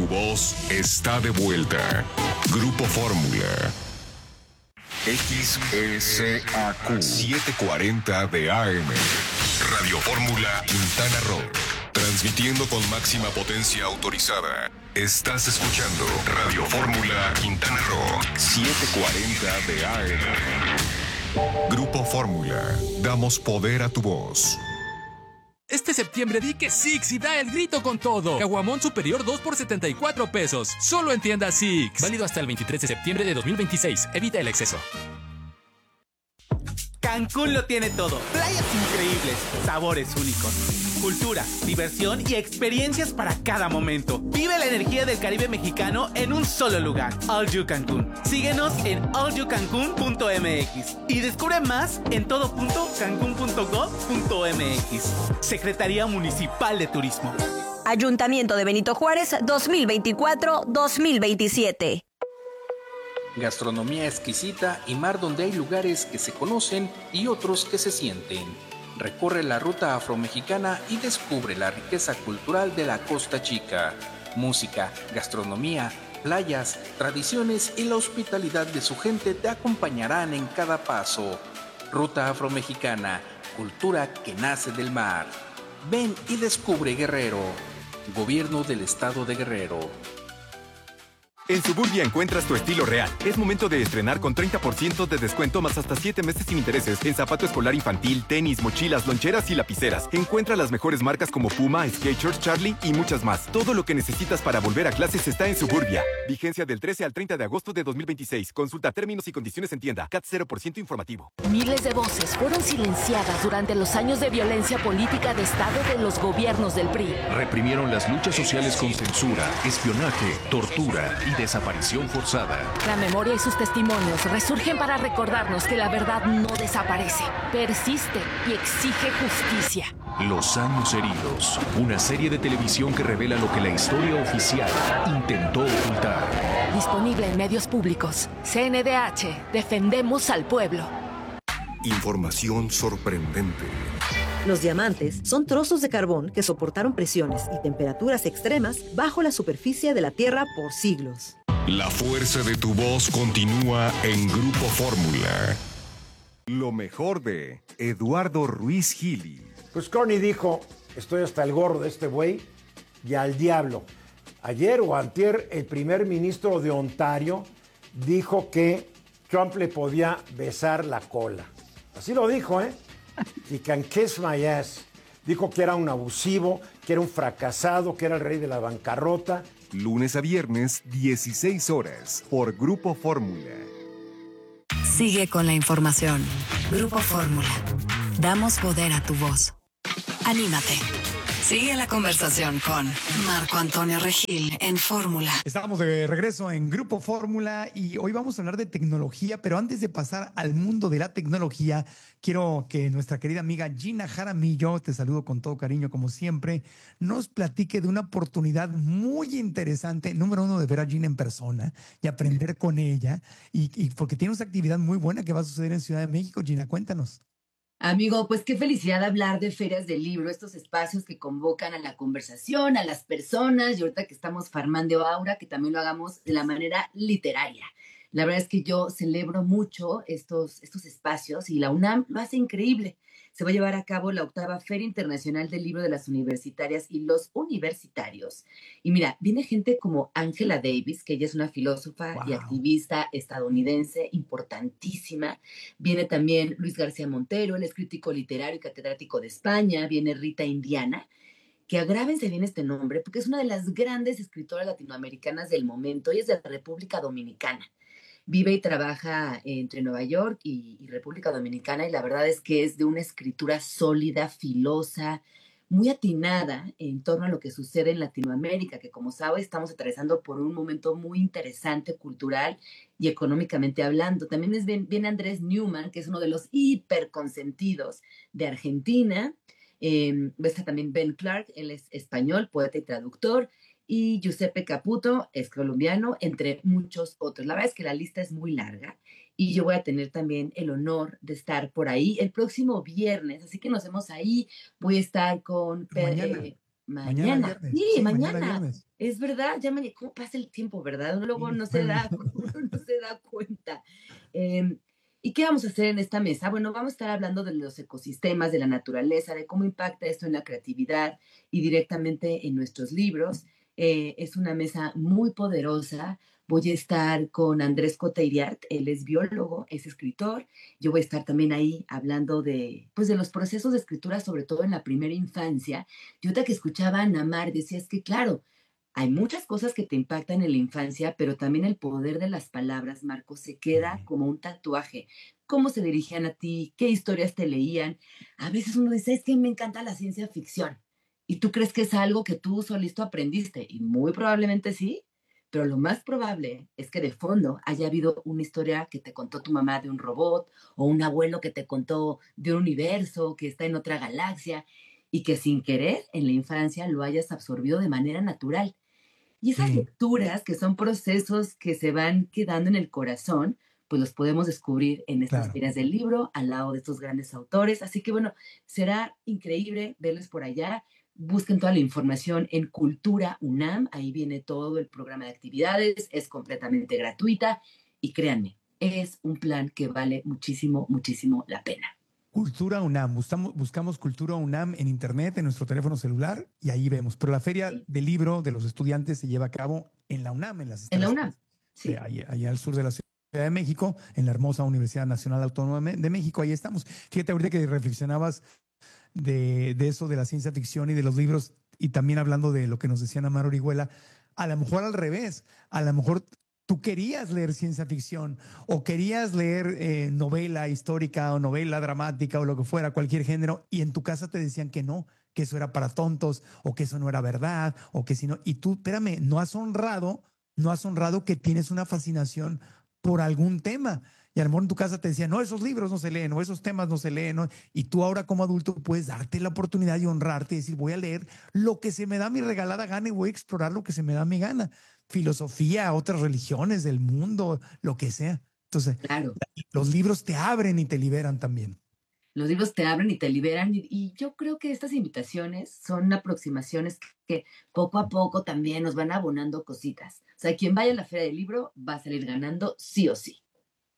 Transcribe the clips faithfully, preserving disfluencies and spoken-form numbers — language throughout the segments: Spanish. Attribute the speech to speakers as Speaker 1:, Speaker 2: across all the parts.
Speaker 1: voz está de vuelta. Grupo Fórmula. X S A Q setecientos cuarenta de A M. Radio Fórmula Quintana Roo. Transmitiendo con máxima potencia autorizada. Estás escuchando Radio Fórmula Quintana Roo setecientos cuarenta de A M. Grupo Fórmula. Damos poder a tu voz.
Speaker 2: Este septiembre di que Six y da el grito con todo. Caguamón superior dos por setenta y cuatro pesos. Solo en tienda Six. Válido hasta el veintitrés de septiembre de dos mil veintiséis. Evita el exceso.
Speaker 3: Cancún lo tiene todo. Playas increíbles, sabores únicos, cultura, diversión y experiencias para cada momento. Vive la energía del Caribe mexicano en un solo lugar. All You Cancún. Síguenos en all you cancún punto m x y descubre más en todo punto cancún punto gov punto m x. Secretaría Municipal de Turismo.
Speaker 4: Ayuntamiento de Benito Juárez dos mil veinticuatro dos mil veintisiete.
Speaker 5: Gastronomía exquisita y mar donde hay lugares que se conocen y otros que se sienten. Recorre la ruta afromexicana y descubre la riqueza cultural de la Costa Chica. Música, gastronomía, playas, tradiciones y la hospitalidad de su gente te acompañarán en cada paso. Ruta afromexicana, cultura que nace del mar. Ven y descubre Guerrero. Gobierno del Estado de Guerrero.
Speaker 6: En Suburbia encuentras tu estilo real. Es momento de estrenar con treinta por ciento de descuento más hasta siete meses sin intereses en zapato escolar infantil, tenis, mochilas, loncheras y lapiceras. Encuentra las mejores marcas como Puma, Skechers, Charlie y muchas más. Todo lo que necesitas para volver a clases está en Suburbia. Vigencia del trece al treinta de agosto de dos mil veintiséis. Consulta términos y condiciones en tienda. C A T cero por ciento informativo.
Speaker 7: Miles de voces fueron silenciadas durante los años de violencia política de Estado de los gobiernos del P R I.
Speaker 8: Reprimieron las luchas sociales con censura, espionaje, tortura y desaparición forzada.
Speaker 7: La memoria y sus testimonios resurgen para recordarnos que la verdad no desaparece, persiste y exige justicia.
Speaker 8: Los años heridos, una serie de televisión que revela lo que la historia oficial intentó ocultar.
Speaker 7: Disponible en medios públicos. C N D H, defendemos al pueblo.
Speaker 1: Información sorprendente.
Speaker 9: Los diamantes son trozos de carbón que soportaron presiones y temperaturas extremas bajo la superficie de la Tierra por siglos.
Speaker 1: La fuerza de tu voz continúa en Grupo Fórmula.
Speaker 6: Lo mejor de Eduardo Ruiz Gili.
Speaker 10: Pues Corny dijo, estoy hasta el gorro de este güey y al diablo. Ayer o antier, el primer ministro de Ontario dijo que Trump le podía besar la cola. Así lo dijo, ¿eh? He can kiss my ass. Dijo que era un abusivo, que era un fracasado, que era el rey de la bancarrota.
Speaker 6: Lunes a viernes, dieciséis horas, por Grupo Fórmula.
Speaker 11: Sigue con la información. Grupo Fórmula. Damos poder a tu voz. Anímate. Sigue la conversación con Marco Antonio Regil en Fórmula.
Speaker 12: Estamos de regreso en Grupo Fórmula y hoy vamos a hablar de tecnología, pero antes de pasar al mundo de la tecnología, quiero que nuestra querida amiga Gina Jaramillo, te saludo con todo cariño como siempre, nos platique de una oportunidad muy interesante, número uno, de ver a Gina en persona y aprender con ella, y, y porque tiene una actividad muy buena que va a suceder en Ciudad de México. Gina, cuéntanos.
Speaker 13: Amigo, pues qué felicidad hablar de ferias del libro, estos espacios que convocan a la conversación, a las personas, y ahorita que estamos farmando Aura, que también lo hagamos de la manera literaria. La verdad es que yo celebro mucho estos, estos espacios y la UNAM lo hace increíble. Se va a llevar a cabo la octava Feria Internacional del Libro de las Universitarias y los Universitarios. Y mira, viene gente como Angela Davis, que ella es una filósofa wow. y activista estadounidense importantísima. Viene también Luis García Montero, él es crítico literario y catedrático de España. Viene Rita Indiana, que agrábense bien este nombre, porque es una de las grandes escritoras latinoamericanas del momento y es de la República Dominicana. Vive y trabaja entre Nueva York y, y República Dominicana, y la verdad es que es de una escritura sólida, filosa, muy atinada en torno a lo que sucede en Latinoamérica, que como sabes estamos atravesando por un momento muy interesante cultural y económicamente hablando. También es bien, bien Andrés Newman, que es uno de los hiperconsentidos de Argentina. Eh, está también Ben Clark, él es español, poeta y traductor. Y Giuseppe Caputo, es colombiano, entre muchos otros. La verdad es que la lista es muy larga y yo voy a tener también el honor de estar por ahí el próximo viernes, así que nos vemos ahí. Voy a estar con...
Speaker 12: Mañana.
Speaker 13: Eh, mañana. mañana sí, sí, mañana. mañana Es verdad, ya me... ¿Cómo pasa el tiempo, verdad? Uno luego no se da, uno no se da cuenta. Eh, ¿Y qué vamos a hacer en esta mesa? Bueno, vamos a estar hablando de los ecosistemas, de la naturaleza, de cómo impacta esto en la creatividad y directamente en nuestros libros. Eh, es una mesa muy poderosa. Voy a estar con Andrés Coteiriart, él es biólogo, es escritor. Yo voy a estar también ahí hablando de, pues, de los procesos de escritura, sobre todo en la primera infancia. Y otra que escuchaba a Ana Mar, decía, es que claro, hay muchas cosas que te impactan en la infancia, pero también el poder de las palabras, Marco, se queda como un tatuaje. ¿Cómo se dirigían a ti? ¿Qué historias te leían? A veces uno dice, es que me encanta la ciencia ficción. Y tú crees que es algo que tú solito aprendiste. Y muy probablemente sí, pero lo más probable es que de fondo haya habido una historia que te contó tu mamá de un robot, o un abuelo que te contó de un universo que está en otra galaxia, y que sin querer en la infancia lo hayas absorbido de manera natural. Y esas
Speaker 12: Sí.
Speaker 13: lecturas, que son procesos que se van quedando en el corazón, pues los podemos descubrir en estas
Speaker 12: Claro.
Speaker 13: ferias del libro, al lado de estos grandes autores. Así que bueno, será increíble verles por allá. Busquen toda la información en Cultura UNAM, ahí viene todo el programa de actividades, es completamente gratuita y créanme, es un plan que vale muchísimo, muchísimo la pena.
Speaker 12: Cultura UNAM, buscamos, buscamos Cultura UNAM en internet, en nuestro teléfono celular y ahí vemos. Pero la feria
Speaker 13: Sí.
Speaker 12: del libro de los estudiantes se lleva a cabo en la UNAM, en las
Speaker 13: En la
Speaker 12: instalaciones
Speaker 13: UNAM, sí.
Speaker 12: de ahí- allá al sur de la Ciudad de México, en la hermosa Universidad Nacional Autónoma de México. Ahí estamos. Fíjate ahorita que reflexionabas de, de eso de la ciencia ficción y de los libros, y también hablando de lo que nos decía Ana Mar Orihuela, a lo mejor al revés, a lo mejor tú querías leer ciencia ficción o querías leer eh, novela histórica o novela dramática o lo que fuera, cualquier género, y en tu casa te decían que no, que eso era para tontos o que eso no era verdad o que si no, y tú, espérame, no has honrado, no has honrado que tienes una fascinación por algún tema. Y a lo mejor en tu casa te decían, no, esos libros no se leen, o esos temas no se leen, ¿no? Y tú ahora como adulto puedes darte la oportunidad y honrarte y decir, voy a leer lo que se me da mi regalada gana y voy a explorar lo que se me da mi gana. Filosofía, otras religiones del mundo, lo que sea. Entonces,
Speaker 13: Claro.
Speaker 12: los libros te abren y te liberan también.
Speaker 13: Los libros te abren y te liberan y, y yo creo que estas invitaciones son aproximaciones que, que poco a poco también nos van abonando cositas. O sea, quien vaya a la Feria del Libro va a salir ganando sí o sí.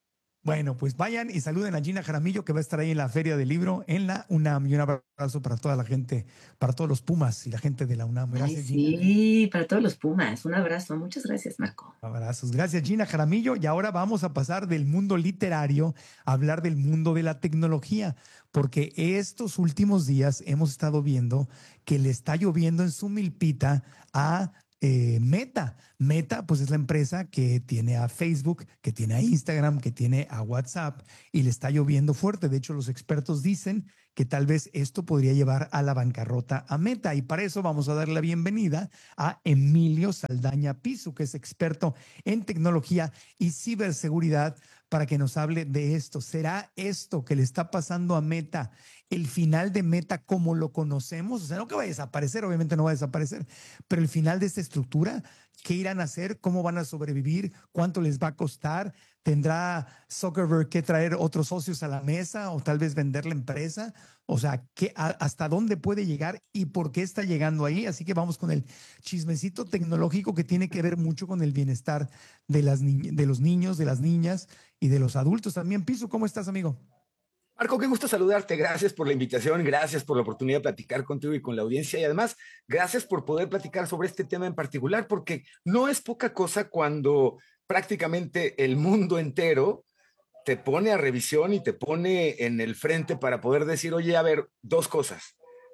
Speaker 12: Bueno, pues vayan y saluden a Gina Jaramillo, que va a estar ahí en la Feria del Libro en la UNAM. Y un abrazo para toda la gente, para todos los Pumas y la gente de la UNAM. Gracias,
Speaker 13: Ay,
Speaker 12: Gina.
Speaker 13: sí, para todos los Pumas. Un abrazo. Muchas gracias, Marco.
Speaker 12: Abrazos. Gracias, Gina Jaramillo. Y ahora vamos a pasar del mundo literario a hablar del mundo de la tecnología, porque estos últimos días hemos estado viendo que le está lloviendo en su milpita a eh, Meta. Meta, pues es la empresa que tiene a Facebook, que tiene a Instagram, que tiene a WhatsApp y le está lloviendo fuerte. De hecho, los expertos dicen que tal vez esto podría llevar a la bancarrota a Meta. Y para eso vamos a darle la bienvenida a Emilio Saldaña Pisu, que es experto en tecnología y ciberseguridad, para que nos hable de esto. ¿Será esto que le está pasando a Meta el final de Meta como lo conocemos? O sea, no que va a desaparecer, obviamente no va a desaparecer, pero el final de esta estructura, ¿qué irán a hacer? ¿Cómo van a sobrevivir? ¿Cuánto les va a costar? ¿Tendrá Zuckerberg que traer otros socios a la mesa o tal vez vender la empresa? O sea, ¿qué, a, ¿hasta dónde puede llegar y por qué está llegando ahí? Así que vamos con el chismecito tecnológico que tiene que ver mucho con el bienestar de, las ni- de los niños, de las niñas y de los adultos también. Piso, ¿cómo estás, amigo?
Speaker 14: Marco, qué gusto saludarte. Gracias por la invitación, gracias por la oportunidad de platicar contigo y con la audiencia y además gracias por poder platicar sobre este tema en particular, porque no es poca cosa cuando prácticamente el mundo entero te pone a revisión y te pone en el frente para poder decir, oye, a ver, dos cosas.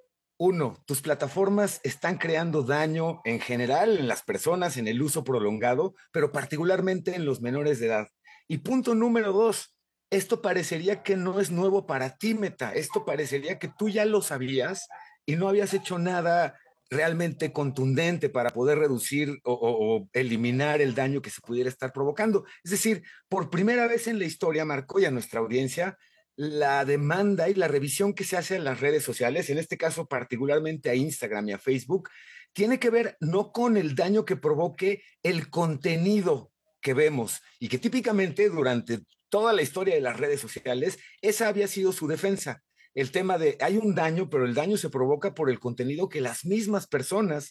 Speaker 14: Uno, tus plataformas están creando daño en general en las personas, en el uso prolongado, pero particularmente en los menores de edad. Y punto número dos, esto parecería que no es nuevo para ti, Meta. Esto parecería que tú ya lo sabías y no habías hecho nada realmente contundente para poder reducir o, o, o eliminar el daño que se pudiera estar provocando. Es decir, por primera vez en la historia, Marco, y a nuestra audiencia, la demanda y la revisión que se hace en las redes sociales, en este caso particularmente a Instagram y a Facebook, tiene que ver no con el daño que provoque el contenido que vemos y que típicamente durante toda la historia de las redes sociales, esa había sido su defensa. El tema de hay un daño, pero el daño se provoca por el contenido que las mismas personas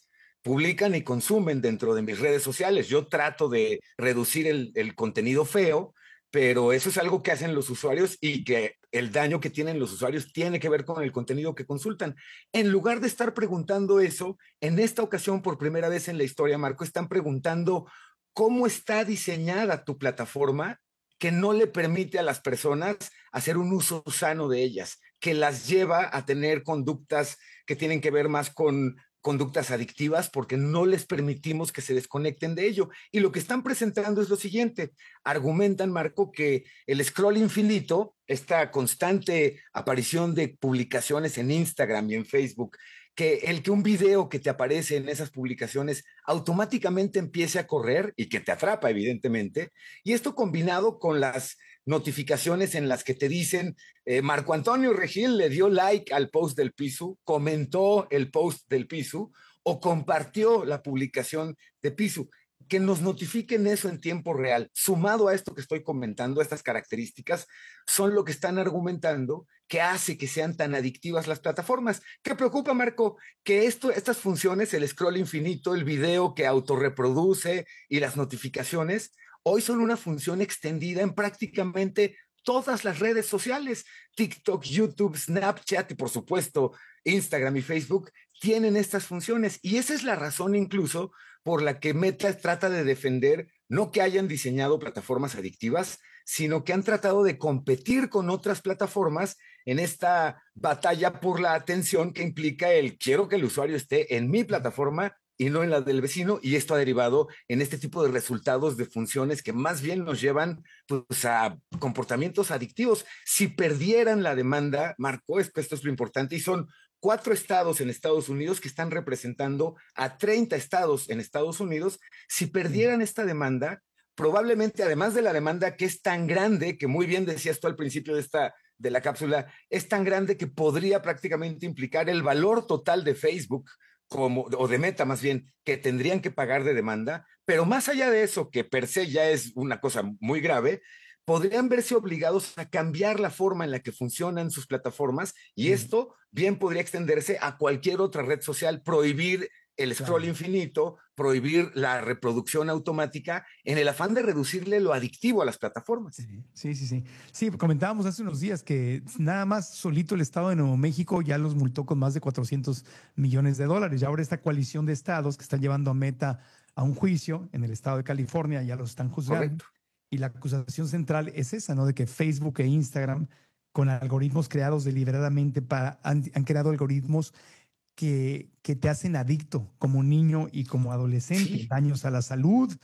Speaker 14: publican y consumen dentro de mis redes sociales. Yo trato de reducir el, el contenido feo, pero eso es algo que hacen los usuarios y que el daño que tienen los usuarios tiene que ver con el contenido que consultan. En lugar de estar preguntando eso, en esta ocasión, por primera vez en la historia, Marco, están preguntando cómo está diseñada tu plataforma que no le permite a las personas hacer un uso sano de ellas, que las lleva a tener conductas que tienen que ver más con conductas adictivas porque no les permitimos que se desconecten de ello. Y lo que están presentando es lo siguiente. Argumentan, Marco, que el scroll infinito, esta constante aparición de publicaciones en Instagram y en Facebook, que el que un video que te aparece en esas publicaciones automáticamente empiece a correr y que te atrapa, evidentemente, y esto combinado con las notificaciones en las que te dicen eh, Marco Antonio Regil le dio like al post del Pisu, comentó el post del Pisu o compartió la publicación de Pisu, que nos notifiquen eso en tiempo real, sumado a esto que estoy comentando, estas características, son lo que están argumentando que hace que sean tan adictivas las plataformas. ¿Qué preocupa, Marco? Que esto, estas funciones, el scroll infinito, el video que autorreproduce y las notificaciones, hoy son una función extendida en prácticamente todas las redes sociales. TikTok, YouTube, Snapchat y por supuesto Instagram y Facebook tienen estas funciones. Y esa es la razón incluso por la que Meta trata de defender no que hayan diseñado plataformas adictivas, sino que han tratado de competir con otras plataformas en esta batalla por la atención que implica el quiero que el usuario esté en mi plataforma y no en la del vecino, y esto ha derivado en este tipo de resultados de funciones que más bien nos llevan pues, a comportamientos adictivos. Si perdieran la demanda, Marco, esto es lo importante, y son cuatro estados en Estados Unidos que están representando a treinta estados en Estados Unidos, si perdieran esta demanda, probablemente además de la demanda que es tan grande, que muy bien decías tú al principio de esta de la cápsula, es tan grande que podría prácticamente implicar el valor total de Facebook, como, o de Meta más bien, que tendrían que pagar de demanda, pero más allá de eso, que per se ya es una cosa muy grave, podrían verse obligados a cambiar la forma en la que funcionan sus plataformas y mm. esto bien podría extenderse a cualquier otra red social, prohibir el scroll claro. infinito, prohibir la reproducción automática en el afán de reducirle lo adictivo a las plataformas.
Speaker 12: Sí, sí, sí. Sí, sí comentábamos hace unos días que nada más solito el estado de Nuevo México ya los multó con más de cuatrocientos millones de dólares. Y ahora esta coalición de estados que están llevando a Meta a un juicio en el estado de California ya los están juzgando. Correcto. Y la acusación central es esa, ¿no? De que Facebook e Instagram, con algoritmos creados deliberadamente, para, han, han creado algoritmos que, que te hacen adicto como niño y como adolescente, sí. daños a la salud,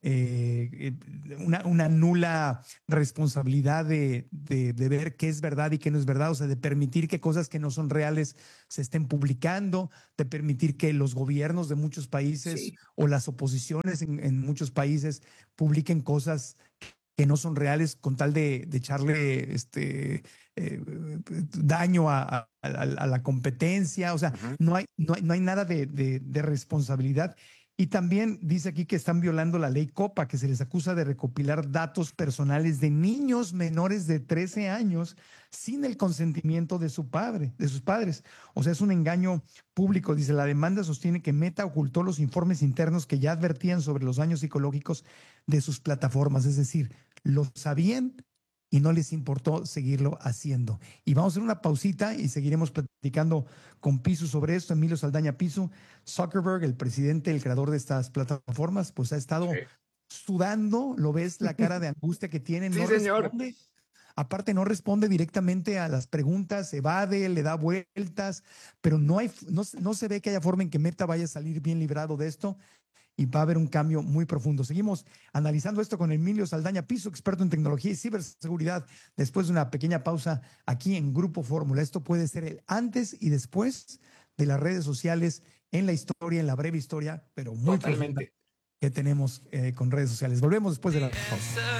Speaker 12: eh, una, una nula responsabilidad de, de, de ver qué es verdad y qué no es verdad, o sea, de permitir que cosas que no son reales se estén publicando, de permitir que los gobiernos de muchos países sí. o las oposiciones en, en muchos países publiquen cosas que no son reales con tal de, de echarle este, eh, daño a, a, a la competencia. O sea, uh-huh. no, hay, no, hay, no hay nada de, de, de responsabilidad. Y también dice aquí que están violando la ley COPA, que se les acusa de recopilar datos personales de niños menores de trece años sin el consentimiento de su padre, de sus padres. O sea, es un engaño público. Dice, la demanda sostiene que Meta ocultó los informes internos que ya advertían sobre los daños psicológicos de sus plataformas. Es decir, lo sabían y no les importó seguirlo haciendo. Y vamos a hacer una pausita y seguiremos platicando con Pisu sobre esto. Emilio Saldaña Pisu, Zuckerberg, el presidente, el creador de estas plataformas, pues ha estado sí. sudando, lo ves la cara de angustia que tiene.
Speaker 14: Sí,
Speaker 12: no
Speaker 14: señor.
Speaker 12: Responde, aparte no responde directamente a las preguntas, evade, le da vueltas, pero no, hay, no, no se ve que haya forma en que Meta vaya a salir bien librado de esto. Y va a haber un cambio muy profundo. Seguimos analizando esto con Emilio Saldaña Pisu, experto en tecnología y ciberseguridad, después de una pequeña pausa aquí en Grupo Fórmula. Esto puede ser el antes y después de las redes sociales en la historia, en la breve historia, pero muy profunda que tenemos eh, con redes sociales. Volvemos después de la pausa.